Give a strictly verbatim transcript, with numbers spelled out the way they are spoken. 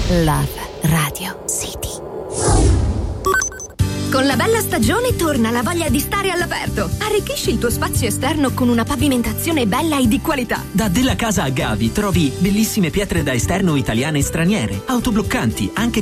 Love Radio City. Con la bella stagione torna la voglia di stare all'aperto. Arricchisci il tuo spazio esterno con una pavimentazione bella e di qualità. Da Della Casa a Gavi trovi bellissime pietre da esterno italiane e straniere, autobloccanti, anche